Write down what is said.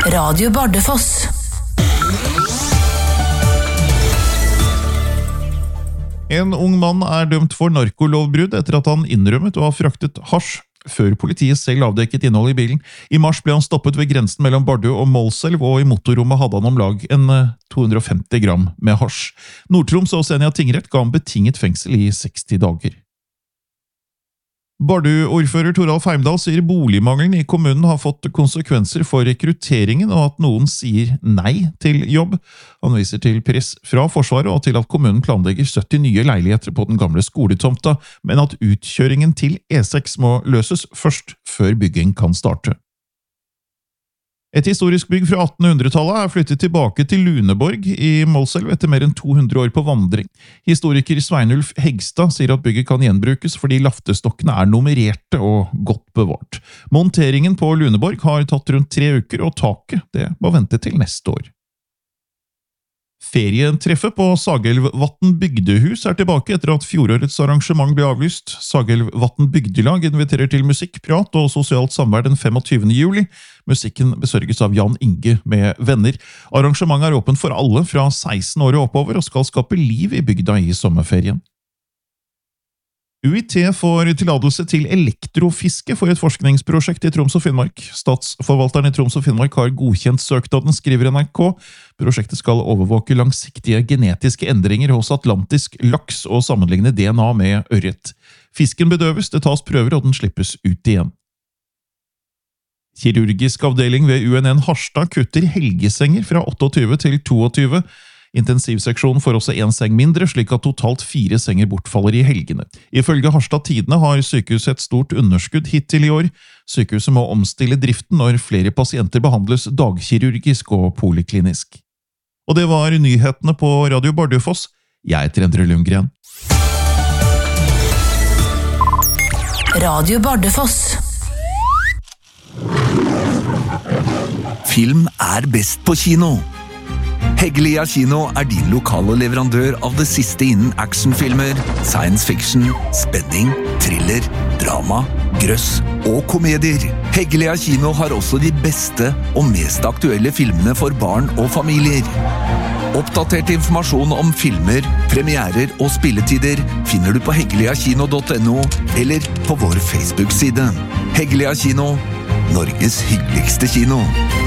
Radio Bardufoss. En ung mann dømt for narkolovbrudd etter at han innrømmet å ha fraktet hasj før politiet selv avdekket innhold i bilen. I mars ble han stoppet ved grensen mellom Bardu og Målselv, og i motorrommet hadde han om lag 250 gram med hasj. Nord-Troms og Senja tingrett ga han betinget fengsel i 60 dager. Bardu-ordfører Toralf Heimdal sier boligmangelen i kommunen har fått konsekvenser for rekrutteringen, og at noen sier nei til jobb. Han viser til press fra Forsvaret og til at kommunen planlegger 70 nye leiligheter på den gamle skoletomta, men at utkjøringen til E6 må løses først før bygging kan starte. Et historisk bygg fra 1800-tallet flyttet tilbake til Luneborg i Målselv etter mer enn 200 år på vandring. Historiker Sveinulf Hegstad sier at bygget kan gjenbrukes fordi laftestokkene nummererte og godt bevart. Monteringen på Luneborg har tatt rundt 3 uker, og taket det må vente til neste år. Ferietreffet på Sagelvatn bygdehus tilbake etter at fjorårets arrangement ble avlyst. Sagelvatn bygdelag inviterer til musikk, prat og sosialt samvær den 25. juli. Musikken besørges av Jan Inge med venner. Arrangementet åpent for alle fra 16 år og oppover og skal skape liv i bygda i sommerferien. UiT får tillatelse til elektrofiske for et forskningsprosjekt i Troms og Finnmark. Statsforvalteren i Troms og Finnmark har godkjent søknaden, skriver NRK. Prosjektet skal overvåke langsiktige genetiske endringer hos atlantisk laks og sammenligne DNA med ørret. Fisken bedøves, det tas prøver og den slippes ut igjen. Kirurgisk avdeling ved UNN Harstad kutter helgesenger fra 28 til 22. Intensivseksjonen får også 1 seng mindre, slik at totalt 4 senger bortfaller i helgene. Ifølge Harstad Tidende har sykehuset et stort underskudd hittil i år. Sykehuset må omstille driften når flere pasienter behandles dagkirurgisk og poliklinisk. Og det var nyhetene på Radio Bardufoss. Jeg heter Endre Lundgren. Radio Bardufoss. Film best på kino. Heggelia Kino din lokale leverandør av det siste innen actionfilmer, science fiction, spenning, thriller, drama, grøss og komedier. Heggelia Kino har også de beste og mest aktuelle filmene for barn og familier. Oppdatert informasjon om filmer, premierer og spilletider finner du på heggeliakino.no eller på vår Facebook-side. Heggelia Kino, Norges hyggeligste kino.